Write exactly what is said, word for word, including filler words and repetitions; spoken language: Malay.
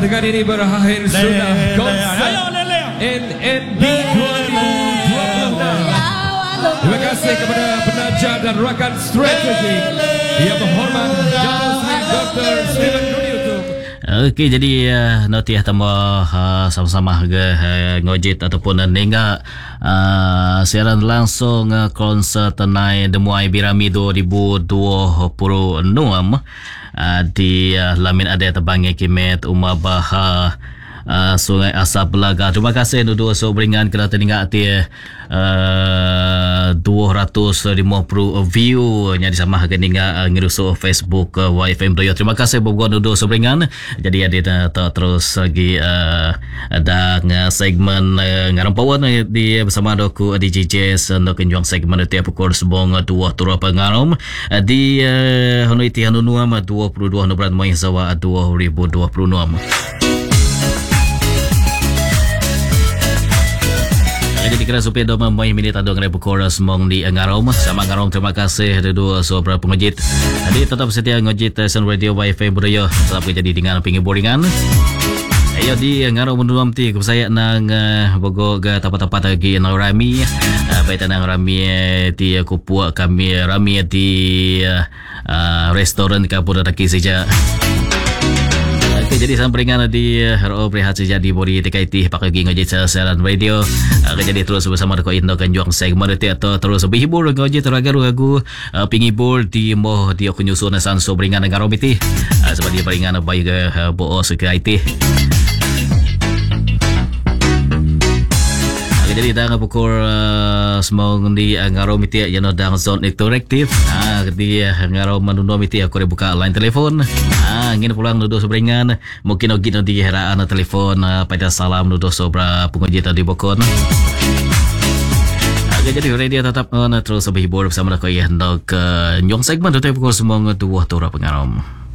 dengan ini berakhir sudah konser N N B dua ribu dua puluh enam. Terima kasih kepada penaja dan rakan strategi yang berhormat Datuk Seri Doktor Steven Rudiutum. Okey, jadi uh, nanti tambah uh, sama-sama uh, ngojit ataupun uh, nenga uh, siaran langsung uh, konser Tenai Demuai Birami dua ribu dua puluh enam uh, di uh, Lamin Ada Tebangi Kimet Umar Bahar uh, Sungai Asap Belaga. Terima kasih dua so beringan kerana teningat dia uh, dua ratus lima puluh view yang disamah keninga uh, ngerusuh Facebook uh, Y F M Doyo. Terima kasih buat dua so beringan. Jadi ada uh, terus lagi uh, ada uh, segmen uh, ngarampawan uh, di bersama doku uh, di J J S untuk uh, segmen itu pukul sebong uh, dua turun pengarum uh, di uh, Hanoi Tihan Nuam dua puluh dua November Mai Sawa dua ribu dua puluh enam. Jadi kira supaya dua mai minit ada ngai pukul semong di Ngarom sama Ngarom. Terima kasih dua sobra pengojit. Jadi tetap setia ngojit Sun Radio Y F M Budaya tetap jadi dengan pinggir boringan. Ayo di Ngarom menduam ti ku saya nang uh, bogo ga tempat-tempat lagi nang rami uh, baik nang rami ti kupua kami rami di uh, uh, restoran kapur daki saja. Okay, jadi samperingan di Haro Prihat saja di body T K T pakai ngojit siaran radio. Okay, jadi terus bersama dengan Indo Kanjuang segmen itu atau terus berhibur ngojit teragaru lagu uh, pingibur di moh dia kunyusun sanso beringan dengan romiti uh, sebab dia beringan baik uh, boos ke I T. Jadi dah pukul uh, semong di Ngarom itu yang ada zone interaktif. Ah, di Ngarom menunduk itu aku buka line telefon. Ah, ingin pulang duduk seberingan. Mungkin ogin di heraan telefon uh, pada salam duduk sobra pengojit di Bokon. Okay, jadi radio tetap on terus berhibur bersama aku ya untuk uh, nyong segmen itu pukul semong dua turun pengarom.